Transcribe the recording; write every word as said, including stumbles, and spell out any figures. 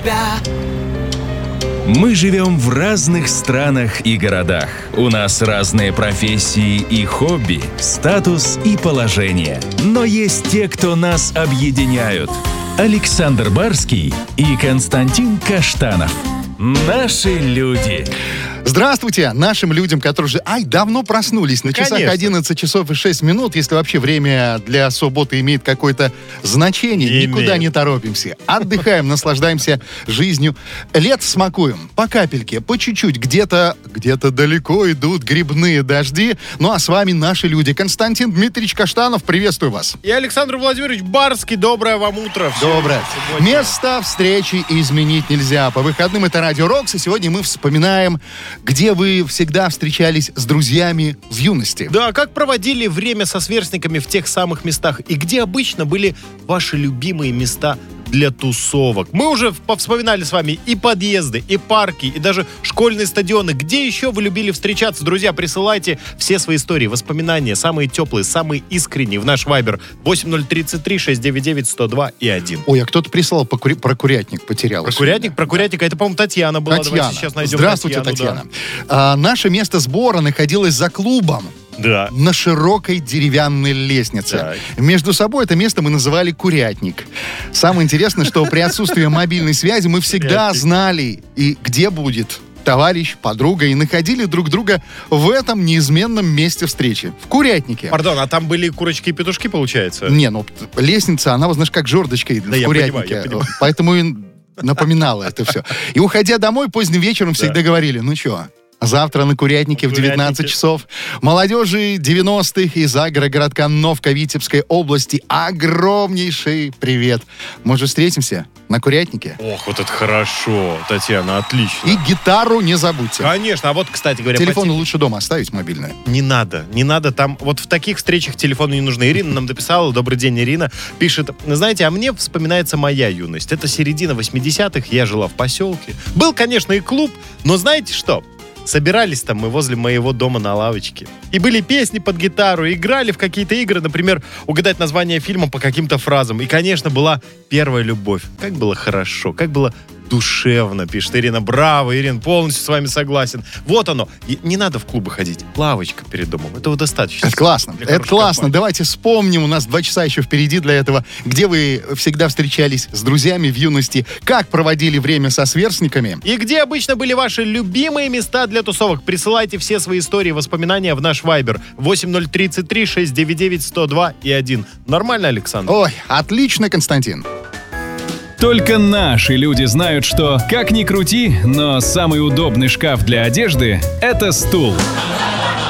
себя. Мы живем в разных странах и городах. У нас разные профессии и хобби, статус и положение. Но есть те, кто нас объединяют. Александр Барский и Константин Каштанов. Наши люди. Здравствуйте нашим людям, которые уже, ай, давно проснулись. На часах Конечно. одиннадцать часов и шесть минут, если вообще время для субботы имеет какое-то значение. Не Никуда имеет. не торопимся. Отдыхаем, наслаждаемся жизнью. Лето смакуем. По капельке, по чуть-чуть. Где-то, где-то далеко идут грибные дожди. Ну а с вами наши люди. Константин Дмитриевич Каштанов, приветствую вас. И Александр Владимирович Барский. Доброе вам утро. Всем Доброе. сегодня. Место встречи изменить нельзя. По выходным это Радио Рокс, и сегодня мы вспоминаем, где вы всегда встречались с друзьями в юности. Да, как проводили время со сверстниками в тех самых местах, и где обычно были ваши любимые места для тусовок. Мы уже повспоминали с вами и подъезды, и парки, и даже школьные стадионы. Где еще вы любили встречаться? Друзья, присылайте все свои истории, воспоминания, самые теплые, самые искренние в наш вайбер восемь ноль тридцать три шестьсот девяносто девять сто два и один. Ой, а кто-то прислал по кури- про курятник, потерял. Про курятник, про курятника, это, по-моему, Татьяна была. Татьяна. Давайте сейчас найдем Здравствуйте, Татьяну, Татьяна. А, наше место сбора находилось за клубом. Да. На широкой деревянной лестнице. Так. Между собой это место мы называли курятник. Самое интересное, что при отсутствии мобильной связи мы всегда Курятник. знали, и где будет товарищ, подруга, и находили друг друга в этом неизменном месте встречи. В курятнике. Пардон, а там были курочки и петушки, получается? Не, ну, лестница, она, вот, знаешь, как жердочкой Да, в я курятнике. понимаю, я понимаю. Поэтому и напоминало это все. И уходя домой поздним вечером всегда говорили, ну что, завтра на курятнике в девятнадцать Курятнике. часов. Молодежи девяностых из агрогородка Новка Витебской области огромнейший привет. Может, встретимся на курятнике? Ох, вот это хорошо, Татьяна, отлично. И гитару не забудьте. Конечно, а вот, кстати говоря, Телефон по лучше дома оставить мобильное. те- не надо, не надо там, вот в таких встречах телефоны не нужны. Ирина нам дописала, добрый день, Ирина, пишет, знаете, а мне вспоминается моя юность. Это середина восьмидесятых, я жила в поселке. Был, конечно, и клуб, но знаете что? Собирались там мы возле моего дома на лавочке. И были песни под гитару, играли в какие-то игры, например, угадать название фильма по каким-то фразам. И, конечно, была первая любовь. Как было хорошо, как было душевно, пишет Ирина. Браво, Ирина, полностью с вами согласен. Вот оно. И не надо в клубы ходить. Лавочка перед домом. Этого достаточно. Это классно. Для Это хорошей классно. компании. Давайте вспомним. У нас два часа еще впереди для этого. Где вы всегда встречались с друзьями в юности? Как проводили время со сверстниками? И где обычно были ваши любимые места для тусовок? Присылайте все свои истории и воспоминания в наш вайбер восемь ноль тридцать три шестьсот девяносто девять сто два и один. Нормально, Александр? Ой, отлично, Константин. Только наши люди знают, что, как ни крути, но самый удобный шкаф для одежды — это стул.